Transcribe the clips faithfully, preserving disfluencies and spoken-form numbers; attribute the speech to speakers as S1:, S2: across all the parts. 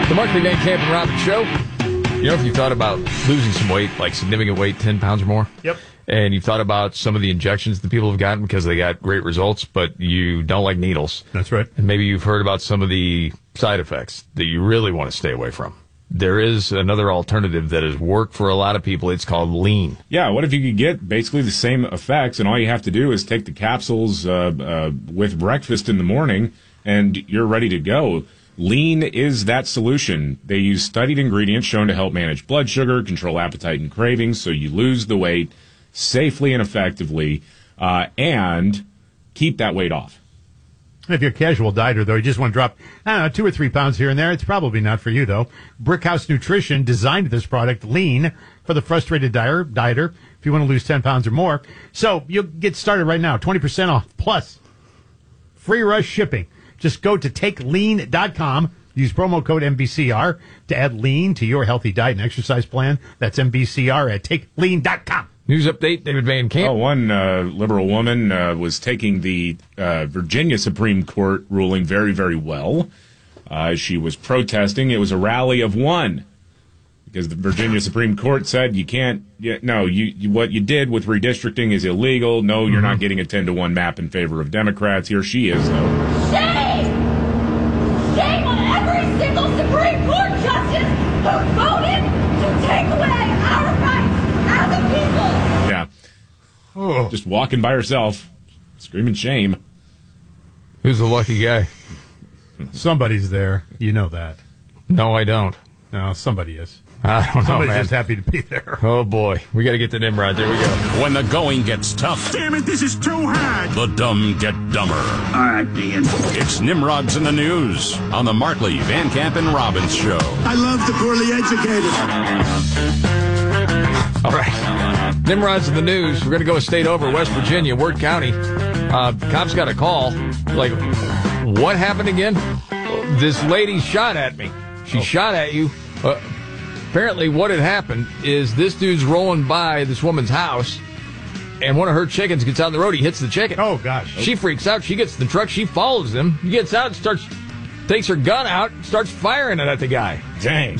S1: The Markley, Van Camp, and Robbins Show. You know, if you've thought about losing some weight, like significant weight, ten pounds or more.
S2: Yep.
S1: And you've thought about some of the injections that people have gotten because they got great results, but you don't like needles.
S2: That's right.
S1: And maybe you've heard about some of the side effects that you really want to stay away from. There is another alternative that has worked for a lot of people. It's called lean.
S3: Yeah, what if you could get basically the same effects, and all you have to do is take the capsules uh, uh, with breakfast in the morning, and you're ready to go. Lean is that solution. They use studied ingredients shown to help manage blood sugar, control appetite and cravings, so you lose the weight safely and effectively, uh, and keep that weight off.
S2: If you're a casual dieter, though, you just want to drop, I don't know, two or three pounds here and there, it's probably not for you, though. Brickhouse Nutrition designed this product, Lean, for the frustrated dieter, dieter if you want to lose ten pounds or more. So you'll get started right now, twenty percent off, plus free rush shipping. Just go to take lean dot com, use promo code M B C R to add lean to your healthy diet and exercise plan. That's M B C R at take lean dot com.
S1: News update, David Van Camp.
S3: Oh, one uh, liberal woman uh, was taking the uh, Virginia Supreme Court ruling very, very well. Uh, she was protesting. It was a rally of one because the Virginia Supreme Court said you can't, you, no, you, you what you did with redistricting is illegal. No, you're mm-hmm. not getting a ten to one map in favor of Democrats. Here she is, though.
S4: Shame! Shame on every single Supreme Court justice who voted to take away our rights as a people!
S3: Yeah. Oh. Just walking by herself, screaming shame.
S1: Who's the lucky guy?
S2: Somebody's there. You know that.
S1: No, I don't.
S2: No, somebody is.
S1: I don't know,
S2: Somebody's
S1: man.
S2: just happy to be there.
S1: Oh, boy. We got to get to Nimrod. There we go.
S5: When the going gets tough.
S6: Damn it, this is too hard.
S5: The dumb get dumber.
S6: All right, Ian.
S5: It's Nimrod's in the News on the Markley, Van Camp, and Robbins Show.
S6: I love the poorly educated.
S1: All right. Nimrod's in the News. We're going to go a state over, West Virginia, Wirt County. Uh, cops got a call. Like, what happened again? This lady shot at me. She oh. shot at you. Uh, apparently, what had happened is this dude's rolling by this woman's house, and one of her chickens gets out on the road. He hits the chicken.
S2: Oh, gosh.
S1: She freaks out. She gets in the truck. She follows him. He gets out and starts, takes her gun out, starts firing it at the guy.
S3: Dang.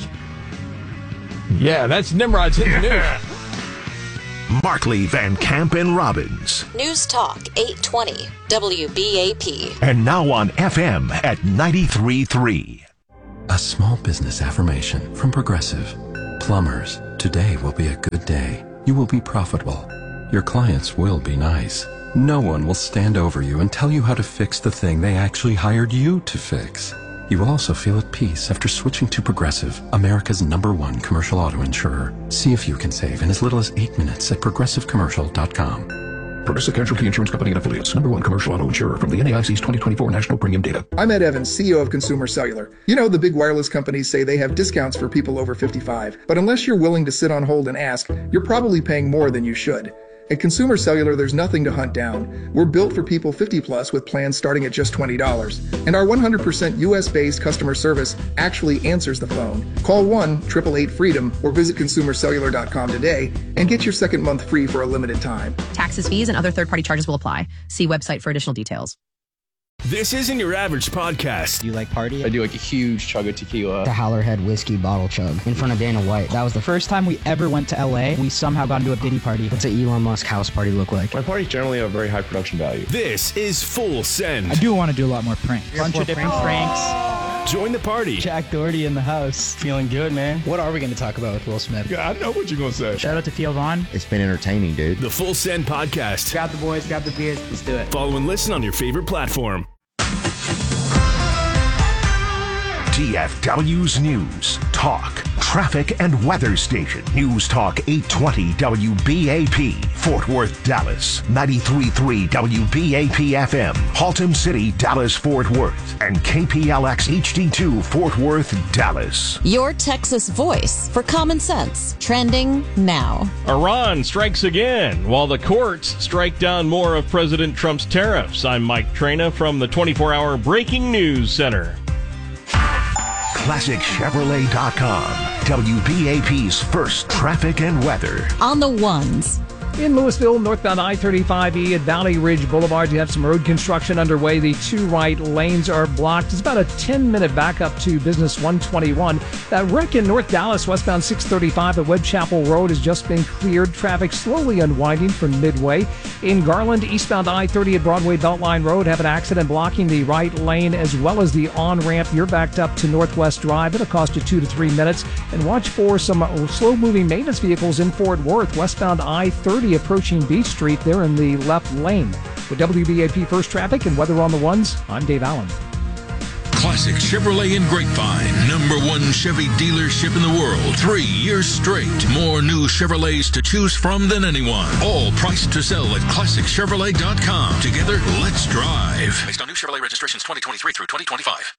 S1: Yeah, that's Nimrod's in the News.
S7: Markley, Van Camp, and Robbins.
S8: News Talk eight twenty W B A P.
S7: And now on F M at ninety-three point three.
S9: A small business affirmation from Progressive. Plumbers, today will be a good day. You will be profitable. Your clients will be nice. No one will stand over you and tell you how to fix the thing they actually hired you to fix. You will also feel at peace after switching to Progressive, America's number one commercial auto insurer. See if you can save in as little as eight minutes at progressive commercial dot com.
S10: Progressive Casualty Insurance Company and Affiliates, number one commercial auto insurer from the N A I C's twenty twenty-four National Premium Data.
S11: I'm Ed Evans, C E O of Consumer Cellular. You know, the big wireless companies say they have discounts for people over fifty-five, but unless you're willing to sit on hold and ask, you're probably paying more than you should. At Consumer Cellular, there's nothing to hunt down. We're built for people fifty plus with plans starting at just twenty dollars. And our one hundred percent U S-based customer service actually answers the phone. Call one eight eight eight freedom or visit consumer cellular dot com today and get your second month free for a limited time.
S12: Taxes, fees, and other third-party charges will apply. See website for additional details.
S13: This isn't your average podcast.
S14: Do you like party?
S15: I do like a huge chug of tequila.
S14: The Howlerhead whiskey bottle chug in front of Dana White. That was the first time we ever went to L A. We somehow got into a Diddy party. What's an Elon Musk house party look like?
S15: My parties generally have very high production value.
S13: This is Full Send.
S14: I do want to do a lot more pranks. A bunch of different pranks. pranks.
S13: Join the party.
S14: Jack Doherty in the house. Feeling good, man. What are we going to talk about with Will Smith?
S13: Yeah, I know what you're going to say.
S14: Shout out to Theo Vaughn.
S16: It's been entertaining, dude.
S13: The Full Send podcast.
S14: Grab the boys, grab the beers. Let's do it.
S13: Follow and listen on your favorite platform.
S7: D F W's News, Talk, Traffic, and Weather Station. News Talk eight twenty W B A P, Fort Worth, Dallas. ninety-three point three W B A P F M, Haltom City, Dallas, Fort Worth. And K P L X H D two, Fort Worth, Dallas.
S8: Your Texas voice for common sense. Trending now.
S17: Iran strikes again while the courts strike down more of President Trump's tariffs. I'm Mike Trena from the twenty-four hour Breaking News Center.
S7: Classic Chevrolet dot com, W B A P's first traffic and weather.
S8: On the ones.
S16: In Louisville, northbound I thirty-five E at Valley Ridge Boulevard, you have some road construction underway. The two right lanes are blocked. It's about a ten-minute backup to Business one twenty-one. That wreck in North Dallas, westbound six thirty-five at Webb Chapel Road has just been cleared. Traffic slowly unwinding from Midway. In Garland, eastbound I thirty at Broadway Beltline Road, have an accident blocking the right lane as well as the on-ramp. You're backed up to Northwest Drive. It'll cost you two to three minutes. And watch for some slow-moving maintenance vehicles in Fort Worth, westbound I thirty approaching Beach Street. They're in the left lane. With W B A P First Traffic and Weather on the Ones, I'm Dave Allen.
S18: Classic Chevrolet in Grapevine, number one Chevy dealership in the world, three years straight. More new Chevrolets to choose from than anyone. All priced to sell at classic chevrolet dot com. Together, let's drive.
S19: Based on new Chevrolet registrations twenty twenty-three through twenty twenty-five.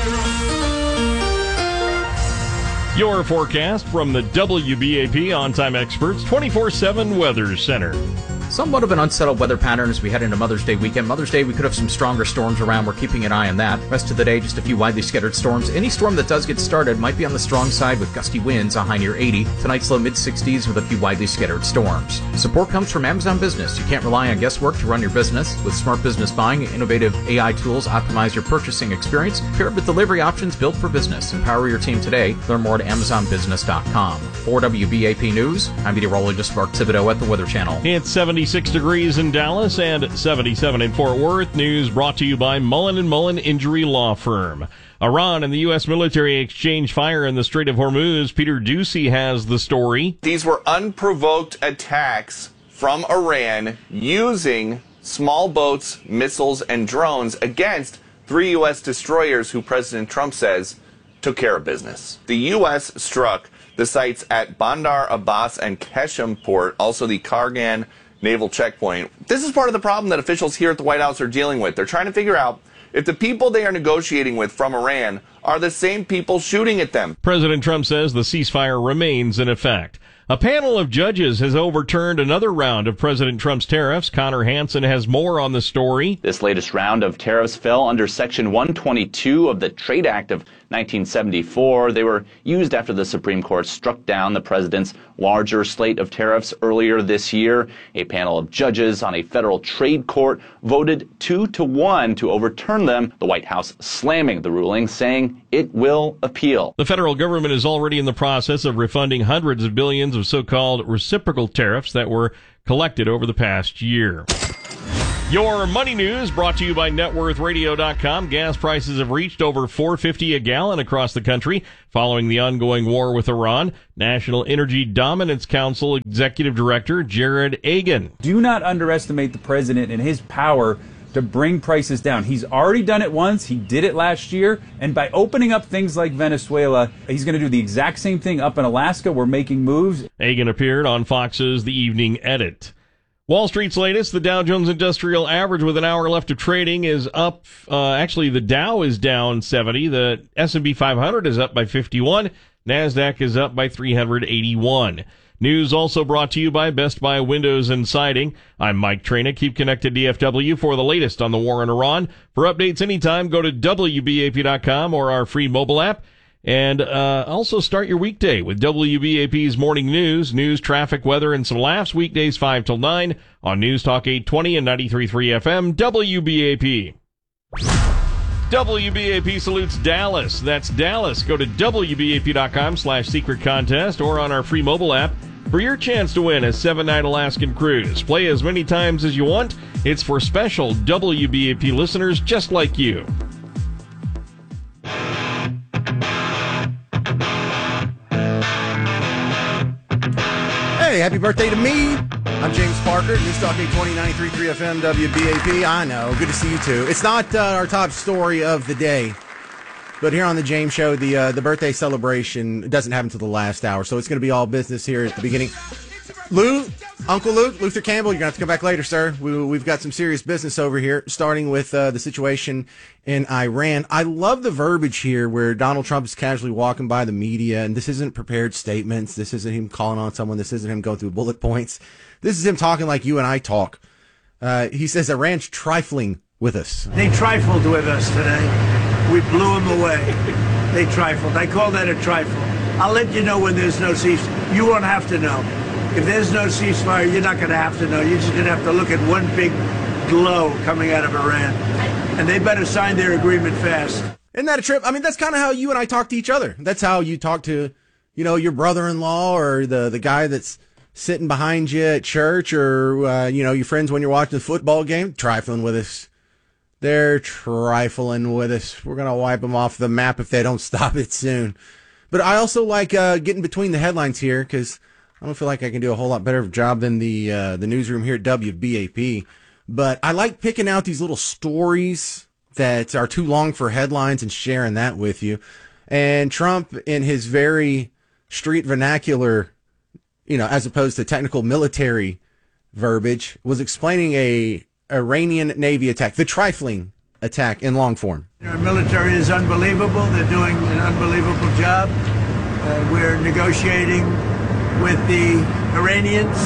S17: Your forecast from the W B A P On-Time Experts twenty-four seven Weather Center.
S20: Somewhat of an unsettled weather pattern as we head into Mother's Day weekend. Mother's Day, we could have some stronger storms around. We're keeping an eye on that. Rest of the day, just a few widely scattered storms. Any storm that does get started might be on the strong side with gusty winds, a high near eighty. Tonight's low mid-sixties with a few widely scattered storms. Support comes from Amazon Business. You can't rely on guesswork to run your business. With smart business buying, innovative A I tools optimize your purchasing experience, paired with delivery options built for business. Empower your team today. Learn more at amazon business dot com. For W B A P News, I'm meteorologist Mark Thibodeau at the Weather Channel.
S17: It's seventy-six degrees in Dallas and seventy-seven in Fort Worth. News brought to you by Mullen and Mullen Injury Law Firm. Iran and the U S military exchange fire in the Strait of Hormuz. Peter Ducey has the story.
S21: These were unprovoked attacks from Iran using small boats, missiles, and drones against three U S destroyers who President Trump says took care of business. The U S struck the sites at Bandar Abbas and Keshem Port, also the Kargan naval checkpoint. This is part of the problem that officials here at the White House are dealing with. They're trying to figure out if the people they are negotiating with from Iran are the same people shooting at them.
S17: President Trump says the ceasefire remains in effect. A panel of judges has overturned another round of President Trump's tariffs. Connor Hansen has more on the story.
S22: This latest round of tariffs fell under Section one twenty-two of the Trade Act of nineteen seventy-four. They were used after the Supreme Court struck down the president's larger slate of tariffs earlier this year. A panel of judges on a federal trade court voted two to one to overturn them, the White House slamming the ruling, saying it will appeal.
S17: The federal government is already in the process of refunding hundreds of billions of so-called reciprocal tariffs that were collected over the past year. Your money news brought to you by net worth radio dot com. Gas prices have reached over four dollars and fifty cents a gallon across the country following the ongoing war with Iran. National Energy Dominance Council Executive Director Jared Agan.
S23: Do not underestimate the president and his power to bring prices down. He's already done it once. He did it last year. And by opening up things like Venezuela, he's going to do the exact same thing up in Alaska. We're making moves.
S17: Agan appeared on Fox's The Evening Edit. Wall Street's latest, the Dow Jones Industrial Average with an hour left of trading is up. Uh, actually, the Dow is down seventy. The S and P five hundred is up by fifty-one. NASDAQ is up by three hundred eighty-one. News also brought to you by Best Buy Windows and Siding. I'm Mike Traina. Keep connected to D F W for the latest on the war in Iran. For updates anytime, go to W B A P dot com or our free mobile app. And uh, also start your weekday with W B A P's Morning News, news, traffic, weather, and some laughs. Weekdays five till nine on News Talk eight twenty and ninety-three point three F M, W B A P. W B A P salutes Dallas. That's Dallas. Go to W B A P dot com slash secret contest or on our free mobile app for your chance to win a seven-night Alaskan cruise. Play as many times as you want. It's for special W B A P listeners just like you.
S24: Hey, happy birthday to me. I'm James Parker, News Talk eight twenty, ninety-three point three F M, W B A P. I know, good to see you too. It's not uh, our top story of the day, but here on the James Show, the uh, the birthday celebration doesn't happen until the last hour, so it's going to be all business here at the beginning. Lou, Uncle Luke, Luther Campbell, you're going to have to come back later, sir. We, we've got some serious business over here, starting with uh, the situation in Iran. I love the verbiage here where Donald Trump is casually walking by the media, and this isn't prepared statements. This isn't him calling on someone. This isn't him going through bullet points. This is him talking like you and I talk. Uh, he says Iran's trifling with us.
S6: They trifled with us today. We blew them away. They trifled. I call that a trifle. I'll let you know when there's no cease. You won't have to know. If there's no ceasefire, you're not going to have to know. You're just going to have to look at one big glow coming out of Iran. And they better sign their agreement fast.
S24: Isn't that a trip? I mean, that's kind of how you and I talk to each other. That's how you talk to, you know, your brother-in-law or the, the guy that's sitting behind you at church or, uh, you know, your friends when you're watching the football game, trifling with us. They're trifling with us. We're going to wipe them off the map if they don't stop it soon. But I also like uh, getting between the headlines here because I don't feel like I can do a whole lot better of a job than the uh, the newsroom here at W B A P. But I like picking out these little stories that are too long for headlines and sharing that with you. And Trump, in his very street vernacular, you know, as opposed to technical military verbiage, was explaining a Iranian Navy attack, the trifling attack in long form.
S6: Our military is unbelievable. They're doing an unbelievable job. Uh, we're negotiating with the Iranians.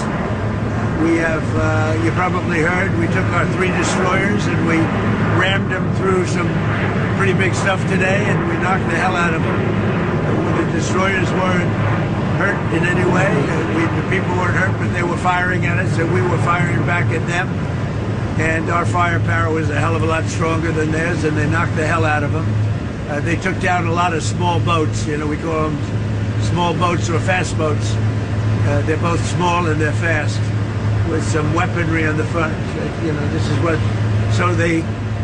S6: We have, uh, you probably heard, we took our three destroyers and we rammed them through some pretty big stuff today and we knocked the hell out of them. Uh, the destroyers weren't hurt in any way. Uh, we, the people weren't hurt, but they were firing at us and we were firing back at them. And our firepower was a hell of a lot stronger than theirs, and they knocked the hell out of them. Uh, they took down a lot of small boats. You know, we call them small boats or fast boats. Uh, they're both small and they're fast, with some weaponry on the front. Uh, you know, this is what. So they.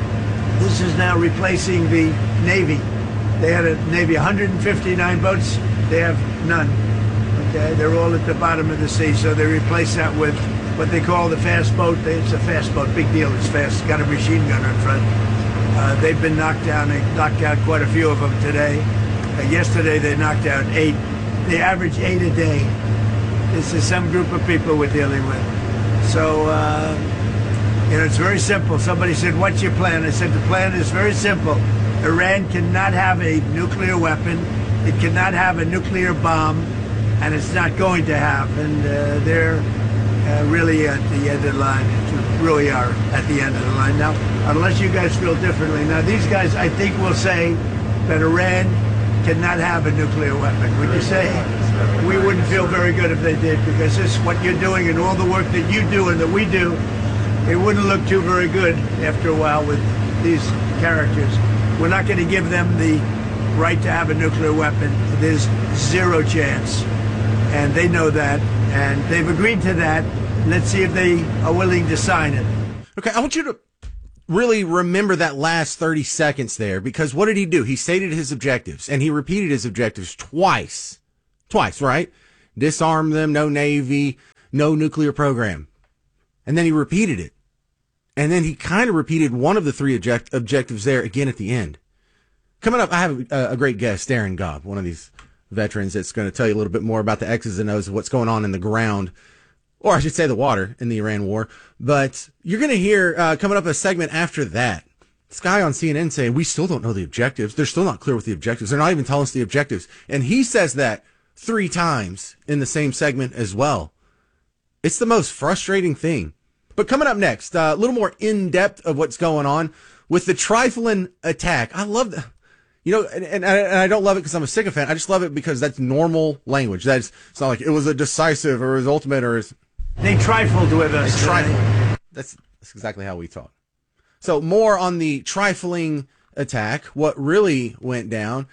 S6: This is now replacing the Navy. They had a Navy one hundred fifty-nine boats. They have none. Okay, they're all at the bottom of the sea. So they replace that with what they call the fast boat. It's a fast boat, big deal. It's fast. It's got a machine gun in front. Uh, they've been knocked down. They knocked out quite a few of them today. Uh, yesterday they knocked out eight. They average eight a day. This is some group of people we're dealing with. So, uh, you know, it's very simple. Somebody said, what's your plan? I said, the plan is very simple. Iran cannot have a nuclear weapon. It cannot have a nuclear bomb. And it's not going to have. And uh, they're Uh, really at the end of the line, really are at the end of the line. Now, unless you guys feel differently, now these guys, I think, will say that Iran cannot have a nuclear weapon. Would you say? We wouldn't feel very good if they did, because this, what you're doing and all the work that you do and that we do, it wouldn't look too very good after a while with these characters. We're not going to give them the right to have a nuclear weapon. There's zero chance, and they know that. And they've agreed to that. Let's see if they are willing to sign it.
S24: Okay, I want you to really remember that last thirty seconds there, because what did he do? He stated his objectives, and he repeated his objectives twice. Twice, right? Disarm them, no Navy, no nuclear program. And then he repeated it. And then he kind of repeated one of the three object- objectives there again at the end. Coming up, I have a, a great guest, Darren Gobb, one of these veterans that's going to tell you a little bit more about the X's and O's of what's going on in the ground, or I should say the water in the Iran war. But you're going to hear uh, coming up a segment after that, this guy on C N N saying, we still don't know the objectives. They're still not clear with the objectives. They're not even telling us the objectives. And he says that three times in the same segment as well. It's the most frustrating thing. But coming up next, uh, a little more in-depth of what's going on with the trifling attack. I love that. You know, and, and, I, and I don't love it because I'm a sycophant. I just love it because that's normal language. That's, it's not like it was a decisive or it was ultimate or it's...
S6: They trifled with us.
S24: They trifled. That's, that's exactly how we talk. So more on the trifling attack, what really went down,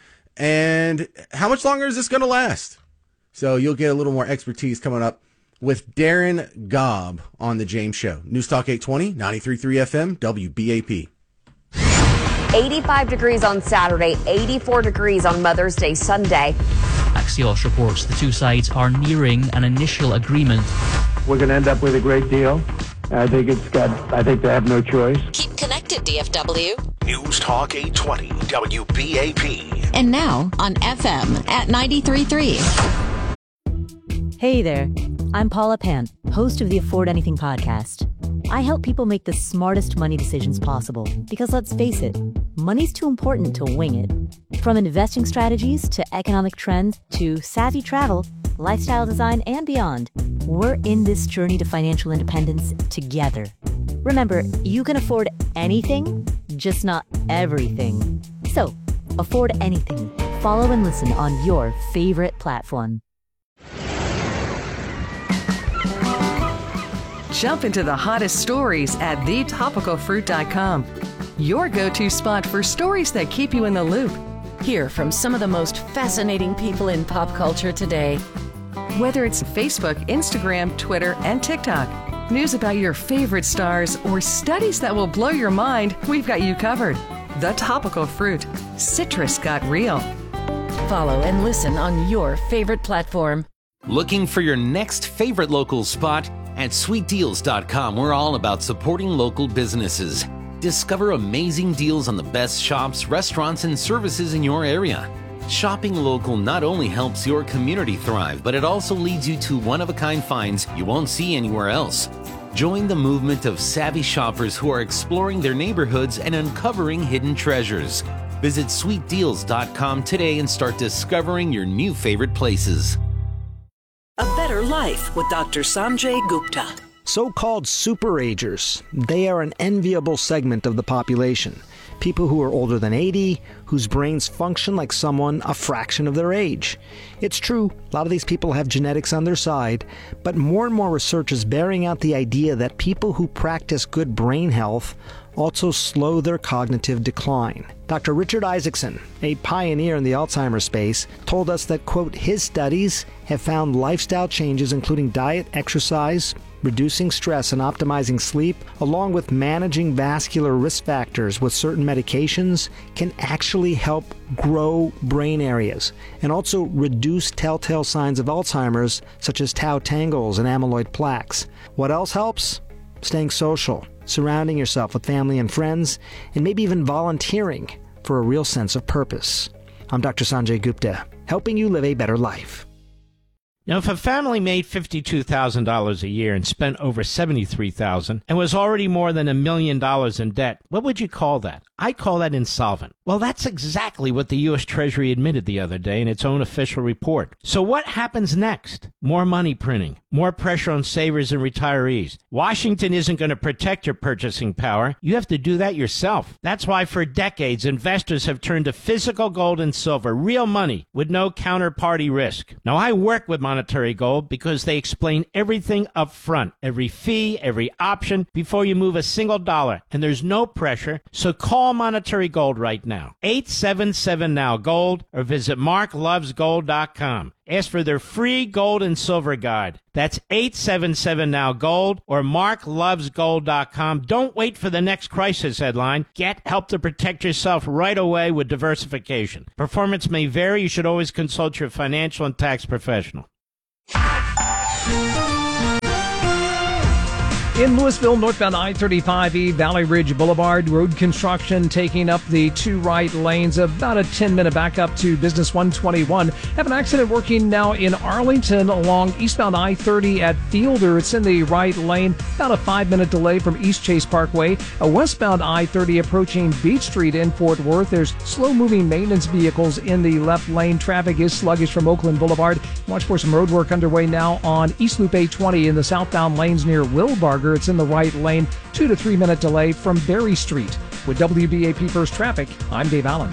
S24: and how much longer is this going to last? So you'll get a little more expertise coming up with Darren Gobb on The James Show. News Talk eight twenty, ninety-three point three F M, W B A P.
S2: eighty-five degrees on Saturday, eighty-four degrees on Mother's Day Sunday.
S3: Axios reports the two sides are nearing an initial agreement.
S4: We're going to end up with a great deal. I think it's got, I think they have no choice.
S8: Keep connected, D F W.
S7: News Talk eight twenty, W B A P.
S8: And now on F M at ninety-three point three.
S5: Hey there, I'm Paula Pant, host of the Afford Anything podcast. I help people make the smartest money decisions possible because, let's face it, money's too important to wing it. From investing strategies to economic trends to savvy travel, lifestyle design, and beyond, we're in this journey to financial independence together. Remember, you can afford anything, just not everything. So, afford anything. Follow and listen on your favorite platform.
S1: Jump into the hottest stories at the topical fruit dot com. Your go-to spot for stories that keep you in the loop. Hear from some of the most fascinating people in pop culture today. Whether it's Facebook, Instagram, Twitter, and TikTok, news about your favorite stars, or studies that will blow your mind, we've got you covered. The Topical Fruit. Citrus got real. Follow and listen on your favorite platform.
S9: Looking for your next favorite local spot? At sweet deals dot com, we're all about supporting local businesses. Discover amazing deals on the best shops, restaurants, and services in your area. Shopping local not only helps your community thrive, but it also leads you to one-of-a-kind finds you won't see anywhere else. Join the movement of savvy shoppers who are exploring their neighborhoods and uncovering hidden treasures. Visit sweet deals dot com today and start discovering your new favorite places.
S10: A Better Life with Doctor Sanjay Gupta.
S11: So-called superagers. They are an enviable segment of the population. People who are older than eighty, whose brains function like someone a fraction of their age. It's true, a lot of these people have genetics on their side, but more and more research is bearing out the idea that people who practice good brain health also slow their cognitive decline. Doctor Richard Isaacson, a pioneer in the Alzheimer's space, told us that, quote, his studies have found lifestyle changes including diet, exercise, reducing stress and optimizing sleep, along with managing vascular risk factors with certain medications, can actually help grow brain areas and also reduce telltale signs of Alzheimer's, such as tau tangles and amyloid plaques. What else helps? Staying social, surrounding yourself with family and friends, and maybe even volunteering for a real sense of purpose. I'm Doctor Sanjay Gupta, helping you live a better life.
S25: Now, if a family made fifty-two thousand dollars a year and spent over seventy-three thousand dollars and was already more than a million dollars in debt, what would you call that? I call that insolvent. Well, that's exactly what the U S Treasury admitted the other day in its own official report. So what happens next? More money printing, more pressure on savers and retirees. Washington isn't going to protect your purchasing power. You have to do that yourself. That's why for decades, investors have turned to physical gold and silver, real money with no counterparty risk. Now, I work with Monetary Gold because they explain everything up front, every fee, every option, before you move a single dollar. And there's no pressure, so call Monetary Gold right now. eight seven seven now gold or visit mark loves gold dot com. Ask for their free gold and silver guide. That's eight seven seven now gold or mark loves gold dot com. Don't wait for the next crisis headline. Get help to protect yourself right away with diversification. Performance may vary. You should always consult your financial and tax professional.
S16: In Louisville, northbound I thirty-five E, Valley Ridge Boulevard, road construction taking up the two right lanes. About a ten-minute backup to Business one twenty-one. Have an accident working now in Arlington along eastbound I thirty at Fielder. It's in the right lane. About a five-minute delay from East Chase Parkway. A westbound I thirty approaching Beach Street in Fort Worth. There's slow-moving maintenance vehicles in the left lane. Traffic is sluggish from Oakland Boulevard. Watch for some road work underway now on East Loop eight twenty in the southbound lanes near Wilbarger. It's in the right lane. Two to three minute delay from Berry Street. With W B A P First Traffic, I'm Dave Allen.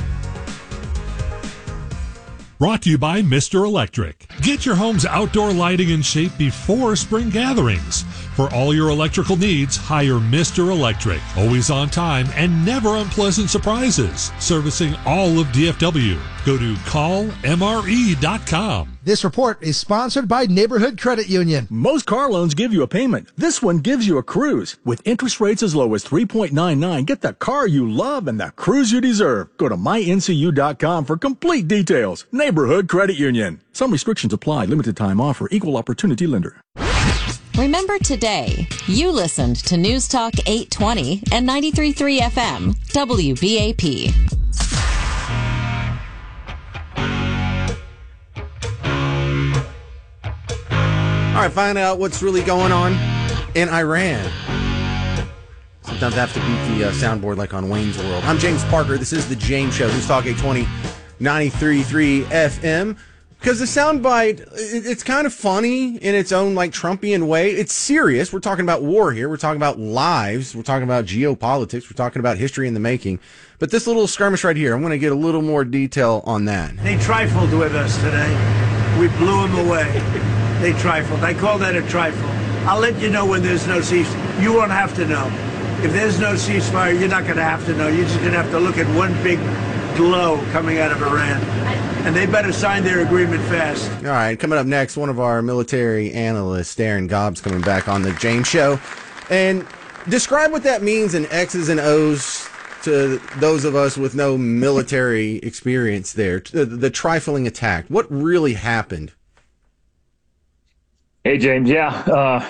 S26: Brought to you by Mister Electric. Get your home's outdoor lighting in shape before spring gatherings. For all your electrical needs, hire Mister Electric. Always on time and never unpleasant surprises. Servicing all of D F W. Go to call M R E dot com.
S27: This report is sponsored by Neighborhood Credit Union.
S28: Most car loans give you a payment. This one gives you a cruise. With interest rates as low as three point nine nine, get the car you love and the cruise you deserve. Go to my N C U dot com for complete details. Neighborhood Credit Union. Some restrictions apply. Limited time offer. Equal opportunity lender.
S8: Remember today, you listened to News Talk eight twenty and ninety-three point three F M, W B A P.
S24: All right, find out what's really going on in Iran. Sometimes I have to beat the uh, soundboard like on Wayne's World. I'm James Parker. This is The James Show. News Talk eight twenty, ninety-three point three F M. Because the soundbite, it's kind of funny in its own, like, Trumpian way. It's serious. We're talking about war here. We're talking about lives. We're talking about geopolitics. We're talking about history in the making. But this little skirmish right here, I'm going to get a little more detail on that.
S6: They trifled with us today. We blew them away. They trifled. I call that a trifle. I'll let you know when there's no ceasefire. You won't have to know. If there's no ceasefire, you're not going to have to know. You're just going to have to look at one big glow coming out of Iran. And they better sign their agreement fast.
S24: All right, coming up next, one of our military analysts, Darren Gobbs, coming back on the James Show. And describe what that means in X's and O's to those of us with no military experience there. The, the trifling attack. What really happened?
S12: Hey, James. Yeah. Uh,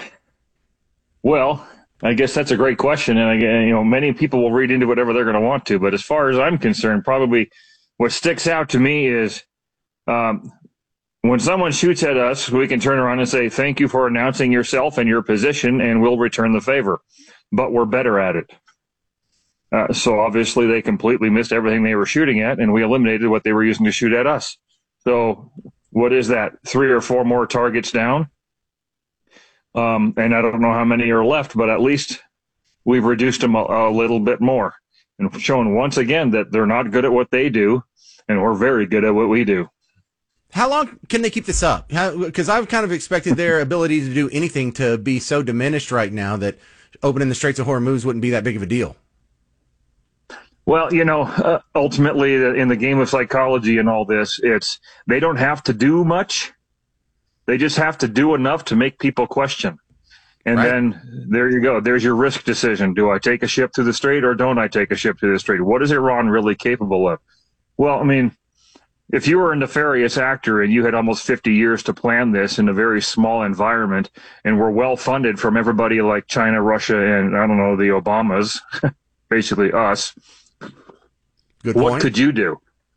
S12: well, I guess that's a great question. And, again, you know, many people will read into whatever they're going to want to. But as far as I'm concerned, probably what sticks out to me is um, when someone shoots at us, we can turn around and say, thank you for announcing yourself and your position, and we'll return the favor. But we're better at it. Uh, so obviously they completely missed everything they were shooting at, and we eliminated what they were using to shoot at us. So what is that? Three or four more targets down? Um, and I don't know how many are left, but at least we've reduced them a, a little bit more and shown once again that they're not good at what they do, and we're very good at what we do.
S24: How long can they keep this up? Because I've kind of expected their ability to do anything to be so diminished right now that opening the Straits of Hormuz wouldn't be that big of a deal.
S12: Well, you know, uh, ultimately in the game of psychology and all this, it's they don't have to do much. They just have to do enough to make people question. And right. Then there you go. There's your risk decision. Do I take a ship through the strait or don't I take a ship through the strait? What is Iran really capable of? Well, I mean, if you were a nefarious actor and you had almost fifty years to plan this in a very small environment and were well funded from everybody like China, Russia, and I don't know, the Obamas, basically us,
S24: Good
S12: what
S24: point.
S12: could you do?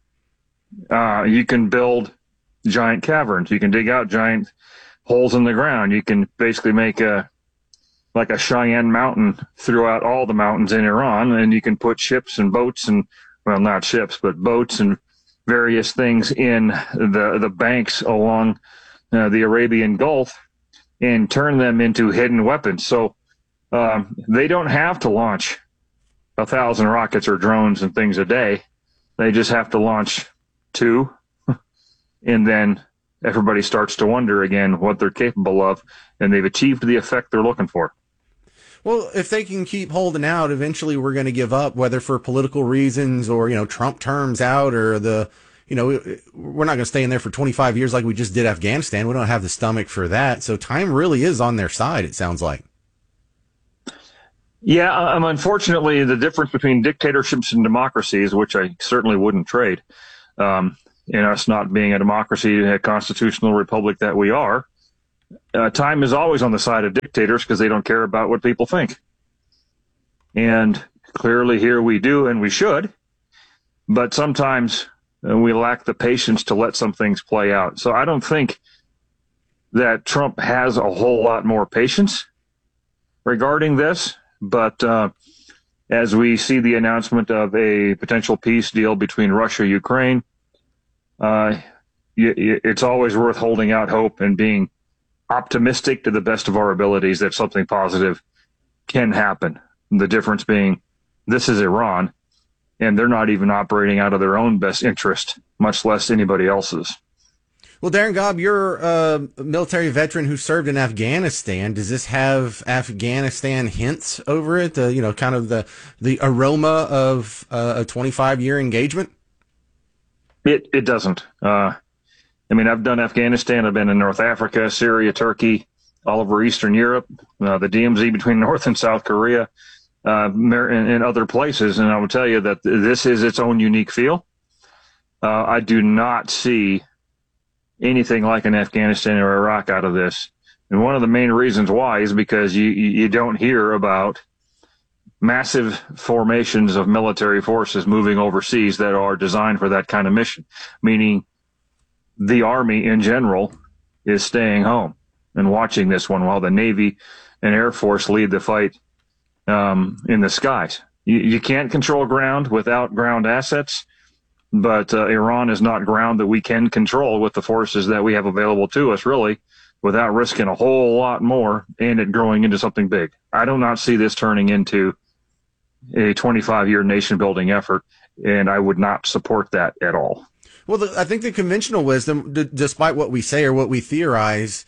S12: Uh, you can build giant caverns. You can dig out giant holes in the ground. You can basically make a like a Cheyenne mountain throughout all the mountains in Iran, and you can put ships and boats and, well, not ships, but boats and various things in the the banks along uh, the Arabian Gulf and turn them into hidden weapons. So um, they don't have to launch a thousand rockets or drones and things a day. They just have to launch two, and then everybody starts to wonder again what they're capable of, and they've achieved the effect they're looking for.
S24: Well, if they can keep holding out, eventually we're going to give up, whether for political reasons or, you know, Trump terms out or the, you know, we're not going to stay in there for twenty-five years like we just did Afghanistan. We don't have the stomach for that. So time really is on their side, it sounds like.
S12: Yeah, um, unfortunately, the difference between dictatorships and democracies, which I certainly wouldn't trade, um, in us not being a democracy, a constitutional republic that we are, uh, time is always on the side of dictators because they don't care about what people think. And clearly here we do, and we should, but sometimes uh, we lack the patience to let some things play out. So I don't think that Trump has a whole lot more patience regarding this. But uh, as we see the announcement of a potential peace deal between Russia and Ukraine, uh, it's always worth holding out hope and being optimistic to the best of our abilities that something positive can happen. The difference being this is Iran, and they're not even operating out of their own best interest, much less anybody else's.
S24: Well, Darren Gobb, you're a military veteran who served in Afghanistan. Does this have Afghanistan hints over it? Uh, you know, kind of the the aroma of uh, a twenty-five year engagement?
S12: It it doesn't. Uh, I mean, I've done Afghanistan. I've been in North Africa, Syria, Turkey, all over Eastern Europe, uh, the D M Z between North and South Korea, uh, and, and other places. And I will tell you that this is its own unique feel. Uh, I do not see anything like an Afghanistan or Iraq out of this. And one of the main reasons why is because you, you don't hear about massive formations of military forces moving overseas that are designed for that kind of mission, meaning the Army in general is staying home and watching this one while the Navy and Air Force lead the fight um, in the skies. You, you can't control ground without ground assets. But uh, Iran is not ground that we can control with the forces that we have available to us, really, without risking a whole lot more and it growing into something big. I do not see this turning into a twenty-five year nation-building effort, and I would not support that at all.
S24: Well, the, I think the conventional wisdom, d- despite what we say or what we theorize,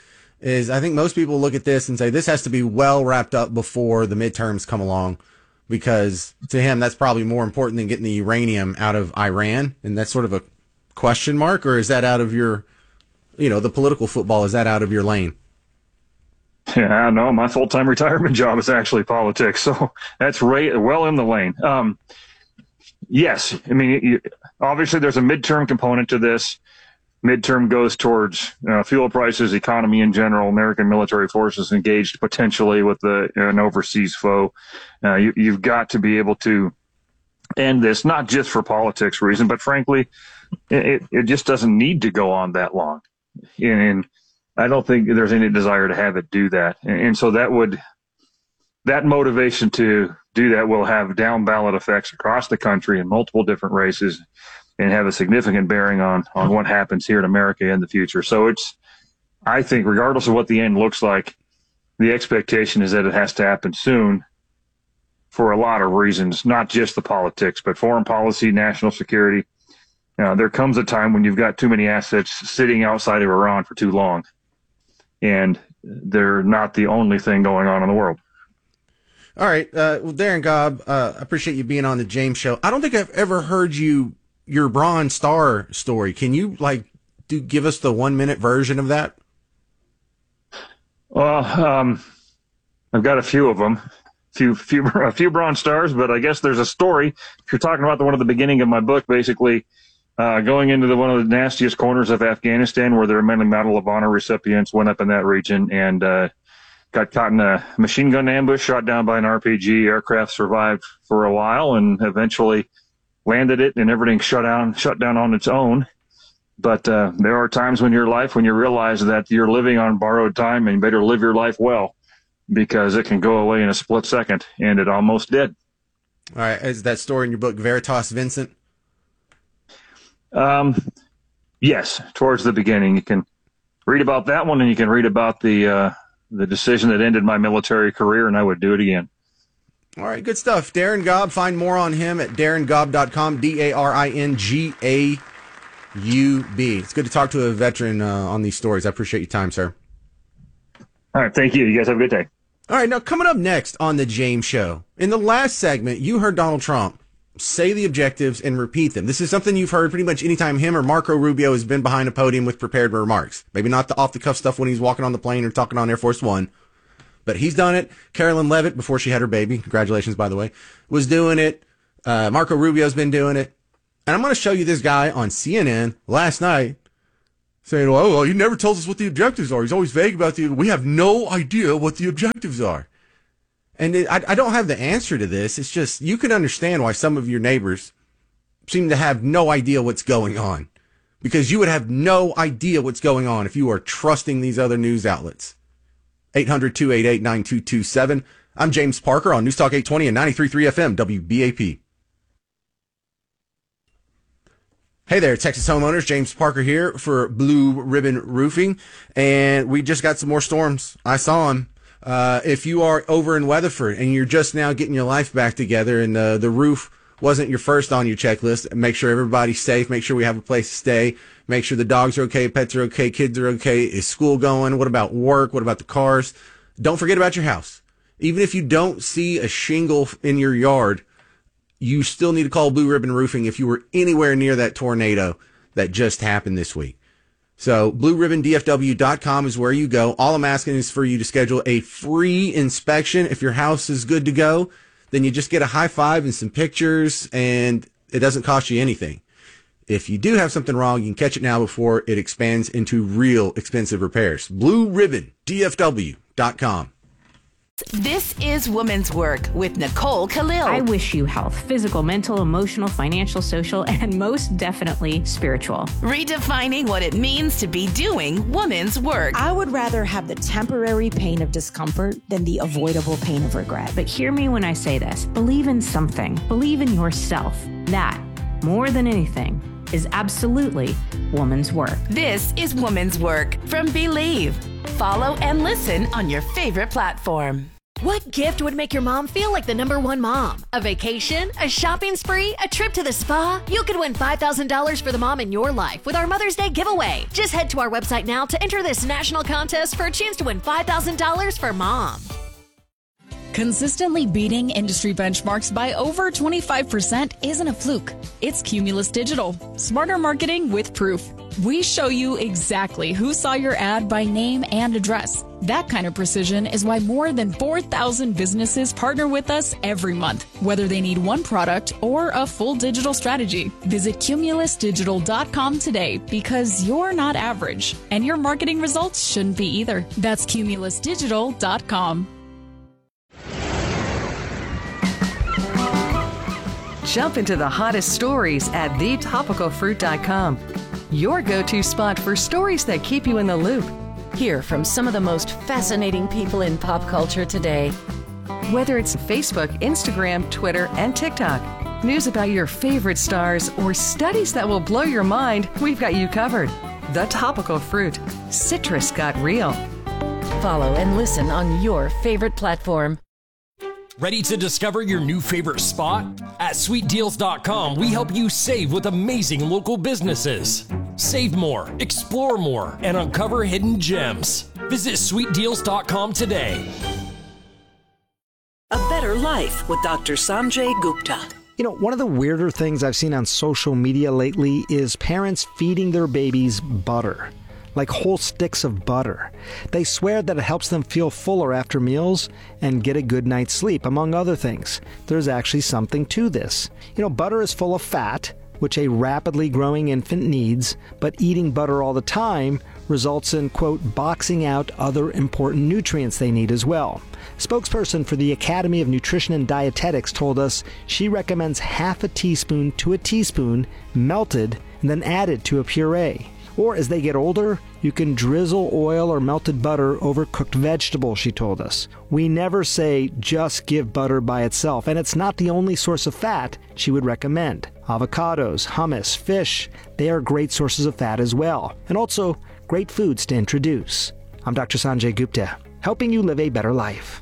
S24: is I think most people look at this and say this has to be well wrapped up before the midterms come along, because to him that's probably more important than getting the uranium out of Iran. And that's sort of a question mark, or is that out of your, you know, the political football, is that out of your lane?
S12: Yeah, no, my full-time retirement job is actually politics, so that's right, well in the lane. Um, yes, I mean, you, obviously there's a midterm component to this. Midterm goes towards uh, fuel prices, economy in general, American military forces engaged potentially with the, an overseas foe. Uh, you, you've got to be able to end this, not just for politics reason, but frankly, it, it just doesn't need to go on that long. And I don't think there's any desire to have it do that. And, and so that would, that motivation to do that will have down ballot effects across the country in multiple different races, and have a significant bearing on, on what happens here in America in the future. So it's, I think regardless of what the end looks like, the expectation is that it has to happen soon for a lot of reasons, not just the politics, but foreign policy, national security. Now, there comes a time when you've got too many assets sitting outside of Iran for too long, and they're not the only thing going on in the world.
S24: All right. Uh, well, Darren Gobb, uh, I appreciate you being on the James Show. I don't think I've ever heard you your Bronze Star story. Can you like do give us the one minute version of that?
S12: Well, um, I've got a few of them, few, few, a few Bronze Stars, but I guess there's a story. If you're talking about the one at the beginning of my book, basically, uh, going into the, one of the nastiest corners of Afghanistan where there are many Medal of Honor recipients, went up in that region and, uh, got caught in a machine gun ambush, shot down by an R P G. Aircraft survived for a while and eventually landed it, and everything shut down, shut down on its own. But uh, there are times in your life when you realize that you're living on borrowed time, and you better live your life well, because it can go away in a split second, and it almost did.
S24: All right, is that story in your book Veritas Vincent?
S12: Um, yes, towards the beginning. You can read about that one, and you can read about the uh, the decision that ended my military career, and I would do it again.
S24: All right, good stuff. Darren Gobb, find more on him at darren gobb dot com, D A R I N G A U B. It's good to talk to a veteran uh, on these stories. I appreciate your time, sir.
S12: All right, thank you. You guys have a good day.
S24: All right, now coming up next on The James Show. In the last segment, you heard Donald Trump say the objectives and repeat them. This is something you've heard pretty much anytime him or Marco Rubio has been behind a podium with prepared remarks. Maybe not the off-the-cuff stuff when he's walking on the plane or talking on Air Force One. But he's done it. Carolyn Levitt, before she had her baby, congratulations, by the way, was doing it. Uh, Marco Rubio's been doing it. And I'm going to show you this guy on C N N last night saying, well, well, he never tells us what the objectives are. He's always vague about the, we have no idea what the objectives are. And it, I, I don't have the answer to this. It's just, you can understand why some of your neighbors seem to have no idea what's going on, because you would have no idea what's going on if you are trusting these other news outlets. eight hundred, two eight eight, nine two two seven. I'm James Parker on News Talk eight twenty and ninety-three point three F M, W B A P. Hey there, Texas homeowners. James Parker here for Blue Ribbon Roofing. And we just got some more storms. I saw them. Uh, if you are over in Weatherford and you're just now getting your life back together and uh, the roof wasn't your first on your checklist, make sure everybody's safe, make sure we have a place to stay, make sure the dogs are okay, pets are okay, kids are okay, is school going, what about work, what about the cars? Don't forget about your house. Even if you don't see a shingle in your yard, you still need to call Blue Ribbon Roofing if you were anywhere near that tornado that just happened this week. So blue ribbon D F W dot com is where you go. All I'm asking is for you to schedule a free inspection. If your house is good to go, then you just get a high five and some pictures, and it doesn't cost you anything. If you do have something wrong, you can catch it now before it expands into real expensive repairs. blue ribbon D F W dot com.
S13: This is Women's Work with Nicole Khalil.
S14: I wish you health, physical, mental, emotional, financial, social, and most definitely spiritual.
S13: Redefining what it means to be doing women's work.
S15: I would rather have the temporary pain of discomfort than the avoidable pain of regret.
S14: But hear me when I say this. Believe in something. Believe in yourself. That, more than anything, is absolutely woman's work.
S13: This is Woman's Work from Believe. Follow and listen on your favorite platform.
S2: What gift would make your mom feel like the number one mom? A vacation? A shopping spree? A trip to the spa? You could win five thousand dollars for the mom in your life with our Mother's Day giveaway. Just head to our website now to enter this national contest for a chance to win five thousand dollars for mom.
S17: Consistently beating industry benchmarks by over twenty-five percent isn't a fluke. It's Cumulus Digital. Smarter marketing with proof. We show you exactly who saw your ad by name and address. That kind of precision is why more than four thousand businesses partner with us every month, whether they need one product or a full digital strategy. Visit cumulus digital dot com today because you're not average, and your marketing results shouldn't be either. That's cumulus digital dot com.
S1: Jump into the hottest stories at the topical fruit dot com. Your go-to spot for stories that keep you in the loop. Hear from some of the most fascinating people in pop culture today. Whether it's Facebook, Instagram, Twitter, and TikTok, news about your favorite stars, or studies that will blow your mind, we've got you covered. The Topical Fruit. Citrus got real. Follow and listen on your favorite platform.
S18: Ready to discover your new favorite spot? At sweet deals dot com, we help you save with amazing local businesses. Save more, explore more, and uncover hidden gems. Visit sweet deals dot com today.
S10: A Better Life with Doctor Sanjay Gupta.
S11: You know, one of the weirder things I've seen on social media lately is parents feeding their babies butter. Like whole sticks of butter. They swear that it helps them feel fuller after meals and get a good night's sleep, among other things. There's actually something to this. You know, butter is full of fat, which a rapidly growing infant needs, but eating butter all the time results in, quote, boxing out other important nutrients they need as well. Spokesperson for the Academy of Nutrition and Dietetics told us she recommends half a teaspoon to a teaspoon melted and then added to a puree. Or as they get older, you can drizzle oil or melted butter over cooked vegetables, she told us. We never say just give butter by itself, and it's not the only source of fat she would recommend. Avocados, hummus, fish, they are great sources of fat as well, and also great foods to introduce. I'm Doctor Sanjay Gupta, helping you live a better life.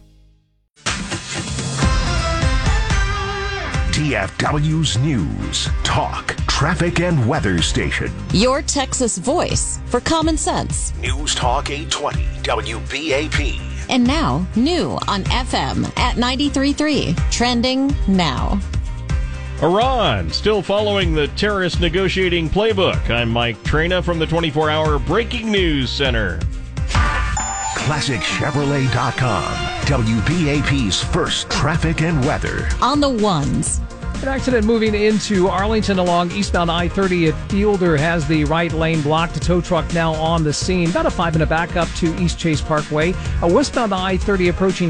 S7: T F W's News, Talk, Traffic and Weather Station.
S8: Your Texas voice for common sense.
S7: News Talk eight twenty W B A P.
S8: And now, new on F M at ninety-three point three. Trending now.
S19: Iran still following the terrorist negotiating playbook. I'm Mike Trena from the twenty-four hour Breaking News Center.
S7: Classic Chevrolet dot com. W B A P's first traffic and weather.
S8: On the ones.
S16: An accident moving into Arlington along eastbound I thirty at Fielder has the right lane blocked. A tow truck now on the scene. About a five-minute backup to East Chase Parkway. A westbound I thirty approaching